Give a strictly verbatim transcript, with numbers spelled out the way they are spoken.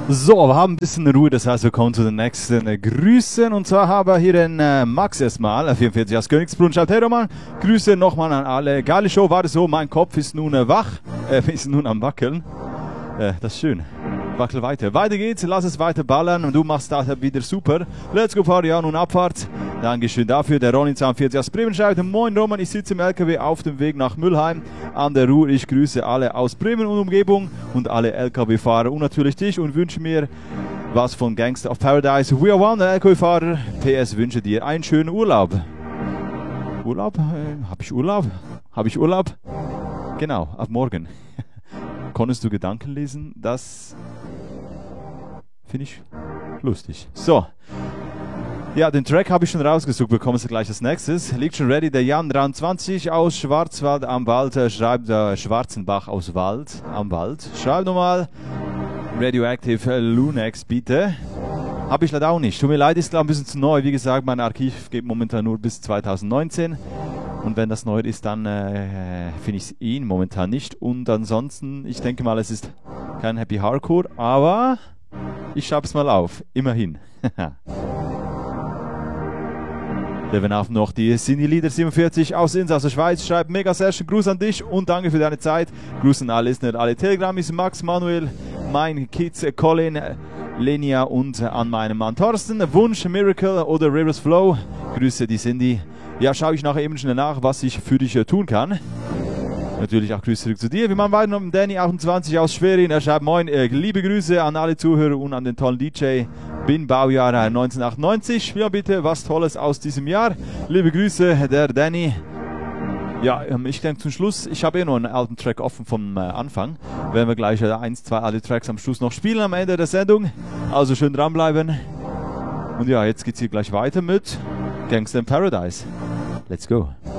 So, wir haben ein bisschen Ruhe, das heißt, wir kommen zu den nächsten äh, Grüßen. Und zwar haben wir hier den äh, Max erstmal, vierundvierzig aus Königsbrunn, schreibt: Hey Roman, Grüße nochmal an alle. Geile Show, war das so, mein Kopf ist nun äh, wach, äh, ist nun am Wackeln. Äh, das ist schön. Wackel weiter. Weiter geht's, lass es weiter ballern und du machst das wieder super. Let's go Party, ja, nun Abfahrt. Dankeschön dafür. Der Ronny vierundvierzig aus Bremen schreibt: Moin Roman, ich sitze im L K W auf dem Weg nach Mülheim an der Ruhr. Ich grüße alle aus Bremen und Umgebung und alle L K W-Fahrer und natürlich dich und wünsche mir was von Gangster of Paradise. We are one, der L K W-Fahrer. P S wünsche dir einen schönen Urlaub. Urlaub? Äh, hab ich Urlaub? Hab ich Urlaub? Genau, ab morgen. Konntest du Gedanken lesen? Das finde ich lustig. So. Ja, den Track habe ich schon rausgesucht, bekommen Sie gleich als nächstes. Liegt schon ready, der Jan dreiundzwanzig aus Schwarzwald am Wald, äh, schreibt der Schwarzenbach aus Wald, am Wald. Schreib nochmal Radioactive äh, Lunex, bitte. Habe ich leider auch nicht. Tut mir leid, ist glaube ich ein bisschen zu neu. Wie gesagt, mein Archiv geht momentan nur bis zweitausendneunzehn. Und wenn das neu ist, dann äh, finde ich es ihn momentan nicht. Und ansonsten, ich denke mal, es ist kein Happy Hardcore, aber ich schreibe es mal auf. Immerhin. Wir werden auch noch die Cindy Lieder siebenundvierzig aus Inns aus der Schweiz. Schreibt: mega sehr schön Gruß an dich und danke für deine Zeit. Gruß an alle Listener, alle Telegramis, Max, Manuel, mein Kids, Colin, Lenia und an meinen Mann Thorsten. Wunsch, Miracle oder Rivers Flow. Grüße die Cindy. Ja, schaue ich nachher eben schnell nach, was ich für dich äh, tun kann. Natürlich auch Grüße zurück zu dir. Wir machen weiter noch mit Danny achtundzwanzig aus Schwerin. Er schreibt: Moin, äh, liebe Grüße an alle Zuhörer und an den tollen D J. Bin Baujahr neunzehnhundertachtundneunzig. Ja, bitte was Tolles aus diesem Jahr. Liebe Grüße, der Danny. Ja, ähm, ich denke zum Schluss, ich habe eh noch einen alten Track offen vom äh, Anfang. Werden wir gleich äh, eins, zwei alte Tracks am Schluss noch spielen am Ende der Sendung. Also schön dranbleiben. Und ja, jetzt geht's hier gleich weiter mit Gangster in Paradise. Let's go.